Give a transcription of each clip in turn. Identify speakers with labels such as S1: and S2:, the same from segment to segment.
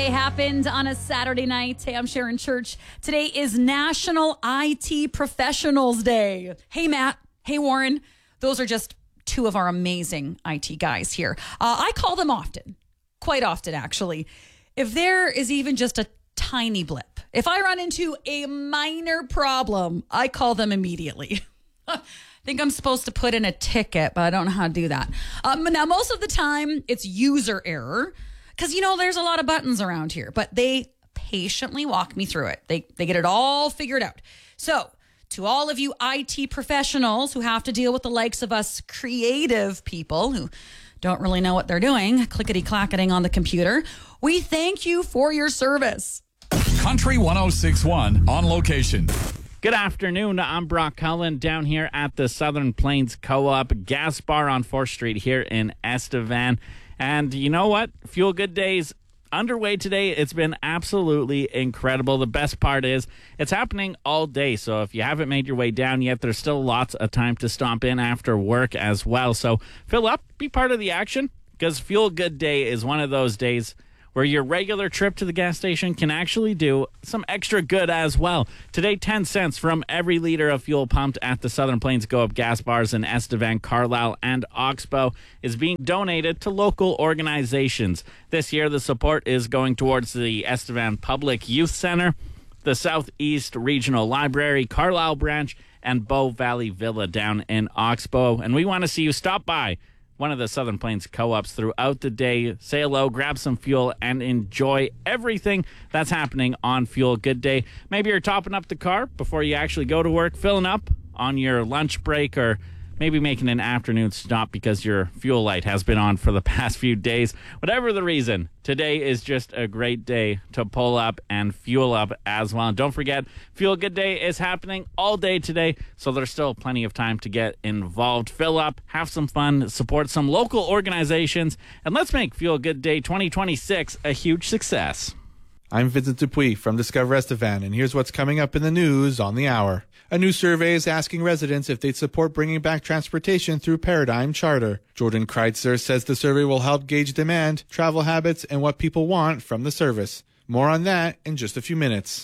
S1: It happened on a Saturday night. Hey, I'm Sharon Church. Today is National IT Professionals Day. Hey, Matt. Hey, Warren. Those are just two of our amazing IT guys here. I call them often, quite often, actually. If there is even just a tiny blip, if I run into a minor problem, I call them immediately. I think I'm supposed to put in a ticket, but I don't know how to do that. Now, most of the time, it's user error. Because, there's a lot of buttons around here, but they patiently walk me through it. They get it all figured out. So to all of you IT professionals who have to deal with the likes of us creative people who don't really know what they're doing, clickety-clacketing on the computer, we thank you for your service.
S2: Country 106.1 on location.
S3: Good afternoon. I'm Brock Cullen down here at the Southern Plains Co-op Gas Bar on 4th Street here in Estevan. And you know what? Fuel Good Day's underway today. It's been absolutely incredible. The best part is it's happening all day. So if you haven't made your way down yet, there's still lots of time to stop in after work as well. So fill up, be part of the action, because Fuel Good Day is one of those days where your regular trip to the gas station can actually do some extra good as well. Today, 10 cents from every liter of fuel pumped at the Southern Plains Go-Up gas bars in Estevan, Carlisle, and Oxbow is being donated to local organizations. This year, the support is going towards the Estevan Public Youth Center, the Southeast Regional Library, Carlisle Branch, and Bow Valley Villa down in Oxbow. And we want to see you stop by one of the Southern Plains Co-ops throughout the day. Say hello, grab some fuel, and enjoy everything that's happening on Fuel Good Day. Maybe you're topping up the car before you actually go to work, filling up on your lunch break, or maybe making an afternoon stop because your fuel light has been on for the past few days. Whatever the reason, today is just a great day to pull up and fuel up as well. And don't forget, Fuel Good Day is happening all day today, so there's still plenty of time to get involved. Fill up, have some fun, support some local organizations, and let's make Fuel Good Day 2026 a huge success.
S4: I'm Vincent Dupuis from Discover Estevan, and here's what's coming up in the news on the hour. A new survey is asking residents if they'd support bringing back transportation through Paradigm Charter. Jordan Kreitzer says the survey will help gauge demand, travel habits, and what people want from the service. More on that in just a few minutes.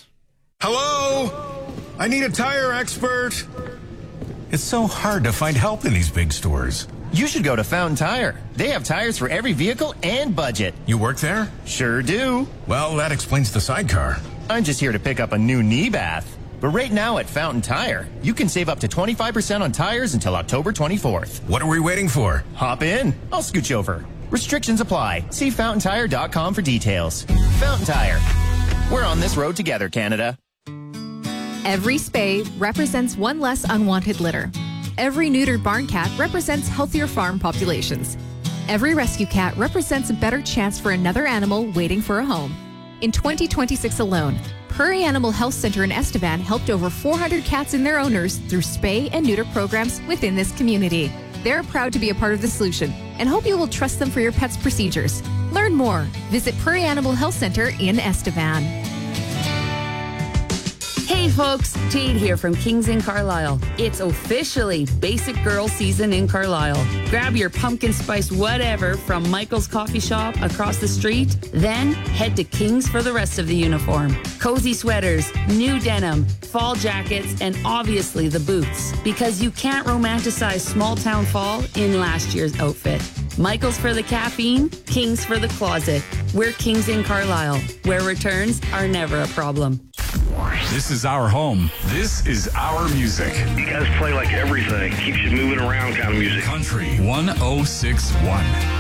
S5: Hello? I need a tire expert. It's so hard to find help in these big stores.
S6: You should go to Fountain Tire. They have tires for every vehicle and budget.
S5: You work there?
S6: Sure do.
S5: Well, that explains the sidecar.
S6: I'm just here to pick up a new knee bath. But right now at Fountain Tire, you can save up to 25% on tires until October 24th.
S5: What are we waiting for?
S6: Hop in. I'll scooch over. Restrictions apply. See fountaintire.com for details. Fountain Tire. We're on this road together, Canada.
S7: Every spay represents one less unwanted litter. Every neutered barn cat represents healthier farm populations. Every rescue cat represents a better chance for another animal waiting for a home. In 2026 alone, Prairie Animal Health Center in Estevan helped over 400 cats and their owners through spay and neuter programs within this community. They're proud to be a part of the solution and hope you will trust them for your pet's procedures. Learn more. Visit Prairie Animal Health Center in Estevan.
S8: Hey folks, Jade here from Kings in Carlisle. It's officially Basic Girl season in Carlisle. Grab your pumpkin spice whatever from Michael's Coffee Shop across the street, then head to Kings for the rest of the uniform. Cozy sweaters, new denim, fall jackets, and obviously the boots. Because you can't romanticize small town fall in last year's outfit. Michael's for the caffeine, Kings for the closet. We're Kings in Carlisle, where returns are never a problem.
S2: This is our home. This is our music.
S9: You guys play like everything. Keeps you moving around kind of music.
S2: Country 106.1.